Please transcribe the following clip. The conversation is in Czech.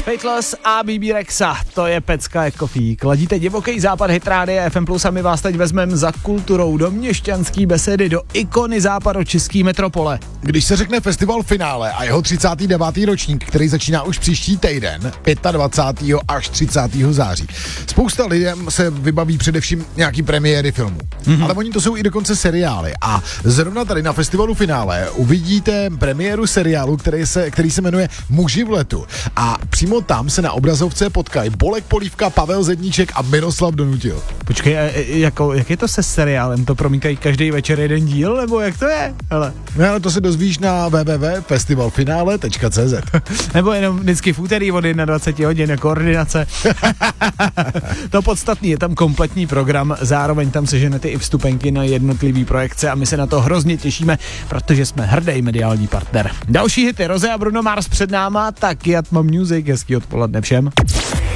Faithless a BB Rexa, to je pecka jako fík. Ladíte divoký západ Hit Rádia FM Plus a my vás teď vezmeme za kulturou do měšťanský besedy, do ikony západočeský metropole. Když se řekne festival Finále a jeho 39. ročník, který začíná už příští týden, 25. až 30. září. Spousta lidem se vybaví především nějaký premiéry filmů. Ale oni to jsou i dokonce seriály. A zrovna tady na festivalu Finále uvidíte premiéru seriálu, který se jmenuje Muži v letu. A přímo tam se na obrazovce potkají Bolek Polívka, Pavel Zedníček a Miroslav Donutil. Počkej, jak je to se seriálem? To promítají každý večer jeden díl, nebo jak to je? Hele. No, ale to se dozvíš na www.festivalfinale.cz. Nebo jenom vždycky v úterý od 21 hodin koordinace. To podstatný, je tam kompletní program, zároveň tam seženete i vstupenky na jednotlivý projekce a my se na to hrozně těšíme, protože jsme hrdý mediální partner. Další hity Rosé a Bruno Mars před náma, tak Jatma Music, hezký odpoledne všem.